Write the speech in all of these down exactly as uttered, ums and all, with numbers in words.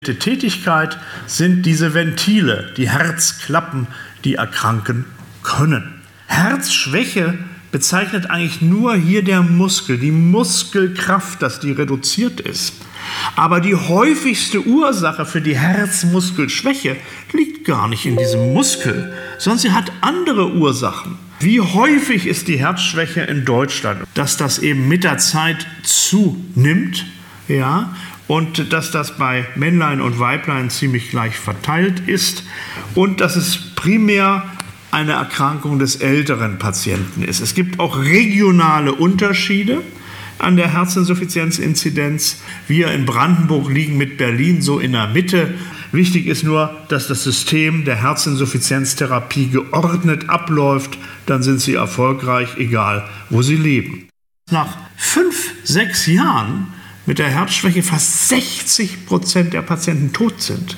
Die Tätigkeit sind diese Ventile, die Herzklappen, die erkranken können. Herzschwäche bezeichnet eigentlich nur hier der Muskel, die Muskelkraft, dass die reduziert ist. Aber die häufigste Ursache für die Herzmuskelschwäche liegt gar nicht in diesem Muskel, sondern sie hat andere Ursachen. Wie häufig ist die Herzschwäche in Deutschland? Dass das eben mit der Zeit zunimmt, ja, und dass das bei Männlein und Weiblein ziemlich gleich verteilt ist und dass es primär eine Erkrankung des älteren Patienten ist. Es gibt auch regionale Unterschiede an der Herzinsuffizienzinzidenz. Wir in Brandenburg liegen mit Berlin so in der Mitte. Wichtig ist nur, dass das System der Herzinsuffizienztherapie geordnet abläuft. Dann sind sie erfolgreich, egal wo sie leben. Nach fünf, sechs Jahren mit der Herzschwäche fast sechzig Prozent der Patienten tot sind.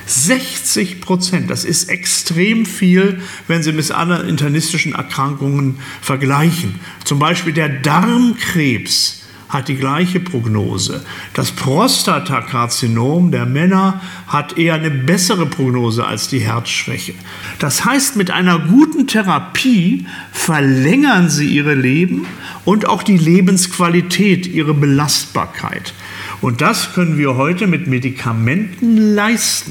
sechzig Prozent, das ist extrem viel, wenn Sie mit anderen internistischen Erkrankungen vergleichen. Zum Beispiel der Darmkrebs hat die gleiche Prognose. Das Prostatakarzinom der Männer hat eher eine bessere Prognose als die Herzschwäche. Das heißt, mit einer guten Therapie verlängern Sie Ihre Leben und auch die Lebensqualität, Ihre Belastbarkeit. Und das können wir heute mit Medikamenten leisten.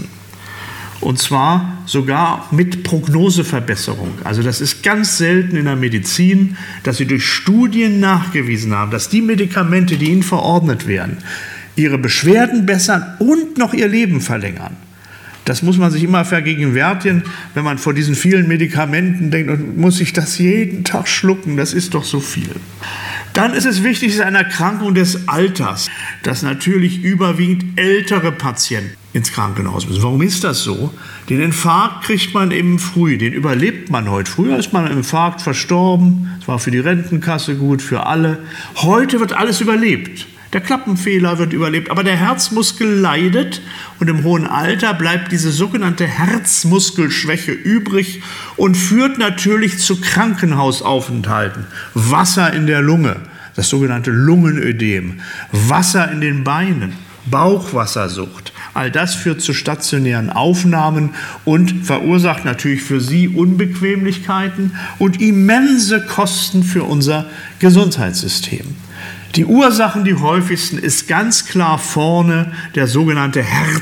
Und zwar sogar mit Prognoseverbesserung. Also das ist ganz selten in der Medizin, dass sie durch Studien nachgewiesen haben, dass die Medikamente, die ihnen verordnet werden, ihre Beschwerden bessern und noch ihr Leben verlängern. Das muss man sich immer vergegenwärtigen, wenn man vor diesen vielen Medikamenten denkt, und muss ich das jeden Tag schlucken, das ist doch so viel. Dann ist es wichtig, es ist eine Erkrankung des Alters, dass natürlich überwiegend ältere Patienten ins Krankenhaus müssen. Warum ist das so? Den Infarkt kriegt man eben früh, den überlebt man heute. Früher ist man im Infarkt verstorben, das war für die Rentenkasse gut, für alle. Heute wird alles überlebt. Der Klappenfehler wird überlebt, aber der Herzmuskel leidet und im hohen Alter bleibt diese sogenannte Herzmuskelschwäche übrig und führt natürlich zu Krankenhausaufenthalten. Wasser in der Lunge, das sogenannte Lungenödem, Wasser in den Beinen, Bauchwassersucht. All das führt zu stationären Aufnahmen und verursacht natürlich für Sie Unbequemlichkeiten und immense Kosten für unser Gesundheitssystem. Die Ursachen, die häufigsten, ist ganz klar vorne der sogenannte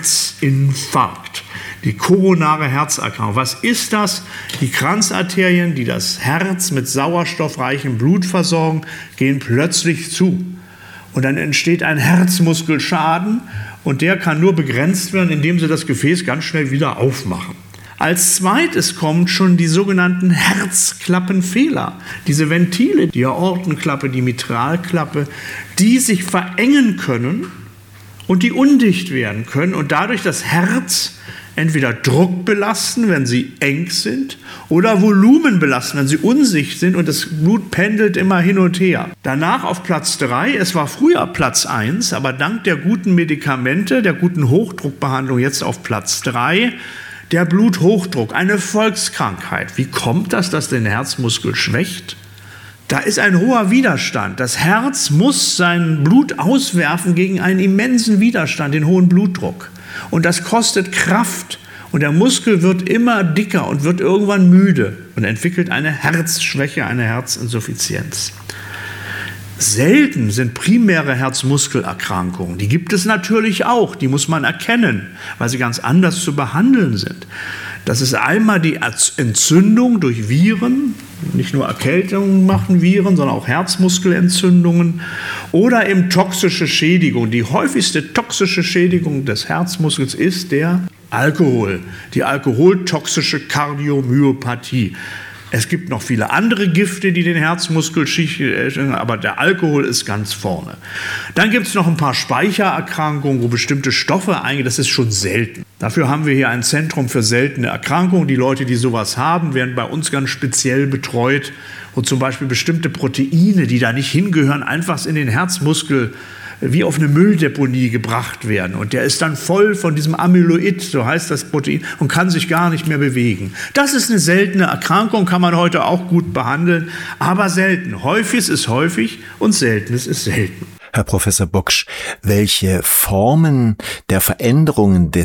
Herzinfarkt, die koronare Herzerkrankung. Was ist das? Die Kranzarterien, die das Herz mit sauerstoffreichem Blut versorgen, gehen plötzlich zu. Und dann entsteht ein Herzmuskelschaden und der kann nur begrenzt werden, indem Sie das Gefäß ganz schnell wieder aufmachen. Als zweites kommen schon die sogenannten Herzklappenfehler. Diese Ventile, die Aortenklappe, die Mitralklappe, die sich verengen können und die undicht werden können und dadurch das Herz entweder Druck belasten, wenn sie eng sind, oder Volumen belasten, wenn sie undicht sind und das Blut pendelt immer hin und her. Danach auf Platz drei, es war früher Platz eins, aber dank der guten Medikamente, der guten Hochdruckbehandlung jetzt auf Platz drei, der Bluthochdruck, eine Volkskrankheit. Wie kommt das, dass den Herzmuskel schwächt? Da ist ein hoher Widerstand. Das Herz muss sein Blut auswerfen gegen einen immensen Widerstand, den hohen Blutdruck. Und das kostet Kraft. Und der Muskel wird immer dicker und wird irgendwann müde und entwickelt eine Herzschwäche, eine Herzinsuffizienz. Selten sind primäre Herzmuskelerkrankungen. Die gibt es natürlich auch, die muss man erkennen, weil sie ganz anders zu behandeln sind. Das ist einmal die Entzündung durch Viren, nicht nur Erkältungen machen Viren, sondern auch Herzmuskelentzündungen oder eben toxische Schädigung. Die häufigste toxische Schädigung des Herzmuskels ist der Alkohol, die alkoholtoxische Kardiomyopathie. Es gibt noch viele andere Gifte, die den Herzmuskel schädigen, aber der Alkohol ist ganz vorne. Dann gibt es noch ein paar Speichererkrankungen, wo bestimmte Stoffe eingehen, das ist schon selten. Dafür haben wir hier ein Zentrum für seltene Erkrankungen. Die Leute, die sowas haben, werden bei uns ganz speziell betreut, wo zum Beispiel bestimmte Proteine, die da nicht hingehören, einfach in den Herzmuskel wie auf eine Mülldeponie gebracht werden. Und der ist dann voll von diesem Amyloid, so heißt das Protein, und kann sich gar nicht mehr bewegen. Das ist eine seltene Erkrankung, kann man heute auch gut behandeln, aber selten. Häufiges ist häufig und Seltenes ist selten. Herr Professor Boksch, welche Formen der Veränderungen